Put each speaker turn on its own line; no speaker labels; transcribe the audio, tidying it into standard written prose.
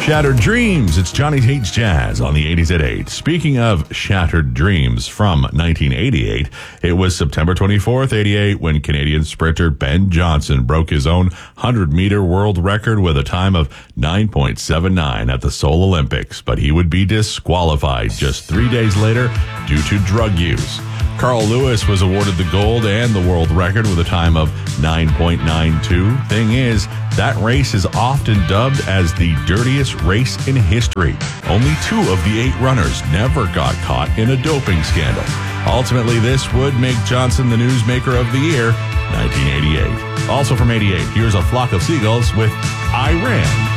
Shattered Dreams. It's Johnny Tate's Jazz on the 80s at 8. Speaking of Shattered Dreams from 1988, it was September 24th, 88, when Canadian sprinter Ben Johnson broke his own 100-meter world record with a time of 9.79 at the Seoul Olympics, but he would be disqualified just 3 days later due to drug use. Carl Lewis was awarded the gold and the world record with a time of 9.92. Thing is, that race is often dubbed as the dirtiest race in history. Only 2 of the 8 runners never got caught in a doping scandal. Ultimately, this would make Johnson the newsmaker of the year, 1988. Also from 88, here's A Flock of Seagulls with I Ran.